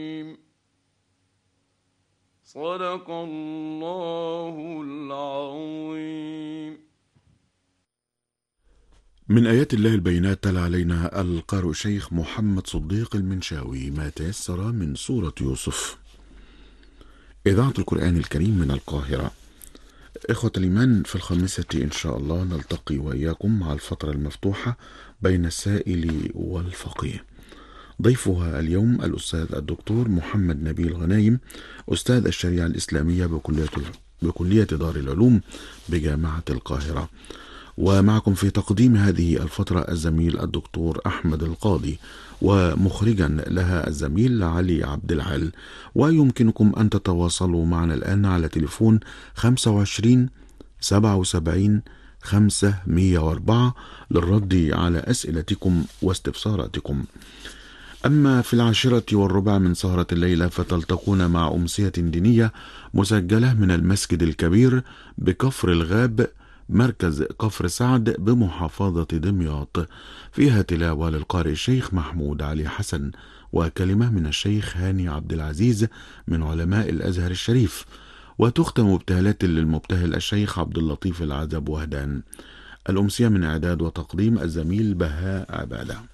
صدق الله العظيم. من آيات الله البينات تلا علينا القارئ الشيخ محمد صديق المنشاوي ما تيسر من سورة يوسف. إذاعة القرآن الكريم من القاهرة. إخوة الإيمان، في الخامسة إن شاء الله نلتقي وإياكم مع الفترة المفتوحة بين السائل والفقيه. ضيفها اليوم الأستاذ الدكتور محمد نبيل غنايم، أستاذ الشريعة الإسلامية بكلية دار العلوم بجامعة القاهرة. ومعكم في تقديم هذه الفترة الزميل الدكتور أحمد القاضي، ومخرجا لها الزميل علي عبد العال. ويمكنكم أن تتواصلوا معنا الآن على تليفون 25 77 504 للرد على أسئلتكم واستفساراتكم. أما في 10:15 من سهرة الليلة فتلتقون مع أمسية دينية مسجلة من المسجد الكبير بكفر الغاب، مركز كفر سعد بمحافظة دمياط، فيها تلاوة للقارئ الشيخ محمود علي حسن، وكلمة من الشيخ هاني عبد العزيز من علماء الأزهر الشريف، وتختم ابتهالات للمبتهل الشيخ عبد اللطيف العزب وهدان. الأمسية من إعداد وتقديم الزميل بهاء عبادة.